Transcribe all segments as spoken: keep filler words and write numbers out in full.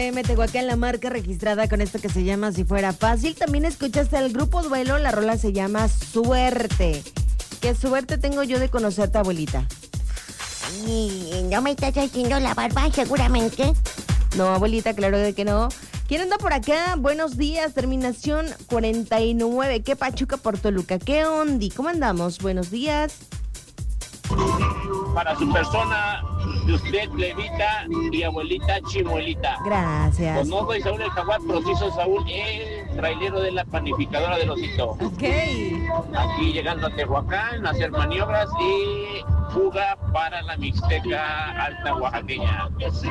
Tehuacán, la marca registrada con esto que se llama Si Fuera Fácil. También escuchaste al grupo Duelo, la rola se llama Suerte. ¿Qué suerte tengo yo de conocerte, abuelita? ¿Y no me estás haciendo la barba seguramente? No, abuelita, claro de que no. ¿Quién anda por acá? Buenos días, terminación cuarenta y nueve. ¿Qué pachuca por Toluca? ¿Qué ondi? ¿Cómo andamos? Buenos días. Para su persona, de usted, Levita, y abuelita, Chimuelita. Gracias. Pues no soy Saúl el Jaguar, pero sí soy Saúl el trailero de la panificadora del Osito. Ok. Aquí llegando a Tehuacán, a hacer maniobras y fuga para la Mixteca Alta Oaxaqueña.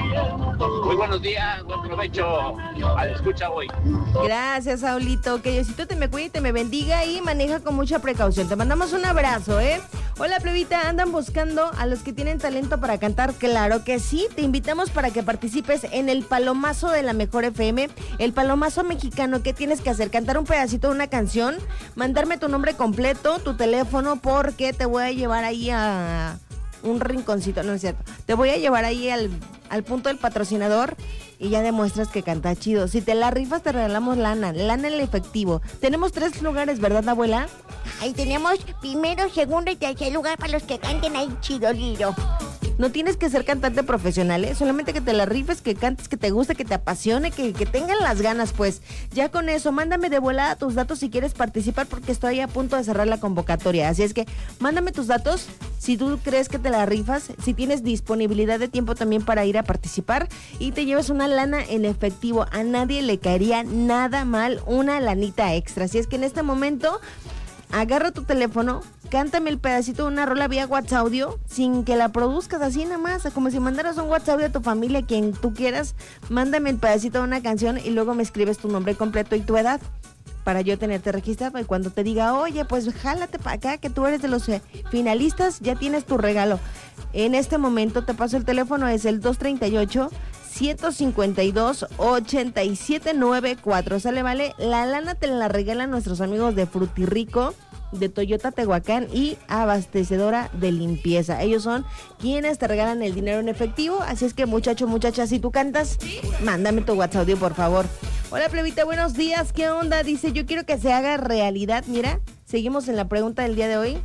Muy buenos días, buen provecho. A la escucha hoy. Gracias, Saulito. Que Diosito te me cuide y te me bendiga y maneja con mucha precaución. Te mandamos un abrazo, ¿eh? Hola, plebita, ¿andan buscando a los que tienen talento para cantar? Claro que sí, te invitamos para que participes en el Palomazo de la Mejor F M, el Palomazo mexicano. ¿Qué tienes que hacer? Cantar un pedacito de una canción, mandarme tu nombre completo, tu teléfono, porque te voy a llevar ahí a un rinconcito, no es cierto, te voy a llevar ahí al, al punto del patrocinador y ya demuestras que canta chido. Si te la rifas te regalamos lana, lana en el efectivo. Tenemos tres lugares, ¿verdad, abuela? Ahí tenemos primero, segundo y tercer lugar para los que canten ahí chido, Liro. No tienes que ser cantante profesional, ¿eh? Solamente que te la rifes, que cantes, que te guste, que te apasione, que, que tengan las ganas, pues. Ya con eso, mándame de volada tus datos si quieres participar, porque estoy a punto de cerrar la convocatoria. Así es que, mándame tus datos si tú crees que te la rifas, si tienes disponibilidad de tiempo también para ir a participar y te lleves una lana en efectivo. A nadie le caería nada mal una lanita extra. Así es que en este momento, agarra tu teléfono, cántame el pedacito de una rola vía WhatsApp audio, sin que la produzcas, así nada más, como si mandaras un WhatsApp audio a tu familia, quien tú quieras, mándame el pedacito de una canción y luego me escribes tu nombre completo y tu edad, para yo tenerte registrado, y cuando te diga, oye, pues jálate para acá, que tú eres de los finalistas, ya tienes tu regalo. En este momento te paso el teléfono, es el dos treinta y ocho, ciento cincuenta y dos, ochenta y siete noventa y cuatro. ¿Sale, vale? La lana te la regalan nuestros amigos de Frutirrico, de Toyota Tehuacán y abastecedora de limpieza. Ellos son quienes te regalan el dinero en efectivo. Así es que, muchacho, muchacha, si tú cantas, mándame tu WhatsApp audio, por favor. Hola, plebita, buenos días. ¿Qué onda? Dice, yo quiero que se haga realidad. Mira, seguimos en la pregunta del día de hoy.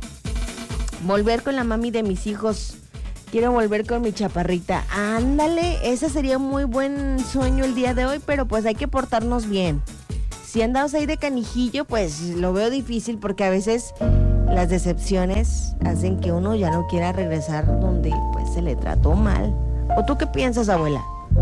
Volver con la mami de mis hijos. Quiero volver con mi chaparrita. Ándale, ese sería un muy buen sueño el día de hoy, pero pues hay que portarnos bien. Si andamos ahí de canijillo, pues lo veo difícil, porque a veces las decepciones hacen que uno ya no quiera regresar donde pues se le trató mal. ¿O tú qué piensas, abuela?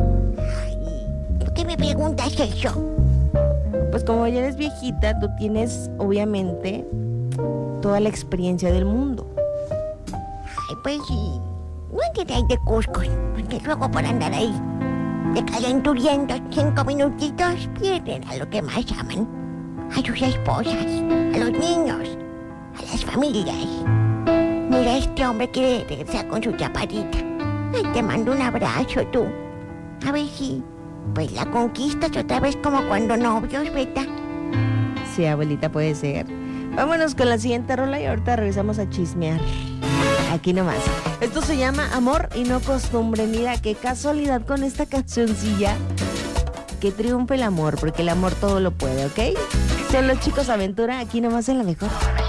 Ay, ¿por qué me preguntas eso? Pues como ya eres viejita, tú tienes obviamente toda la experiencia del mundo. Ay, pues sí, no andes ahí de cuscos, porque luego por andar ahí de calenturientos cinco minutitos pierden a lo que más aman, a sus esposas, a los niños, a las familias. Mira, este hombre quiere regresar con su chaparrita. Ay, te mando un abrazo, tú. A ver si pues la conquistas otra vez como cuando novios, Beta. Sí, abuelita, puede ser. Vámonos con la siguiente rola y ahorita regresamos a chismear. Aquí nomás. Esto se llama Amor y no Costumbre. Mira, qué casualidad con esta cancioncilla. Que triunfe el amor, porque el amor todo lo puede, ¿ok? Son los Chicos Aventura, aquí nomás en La Mejor.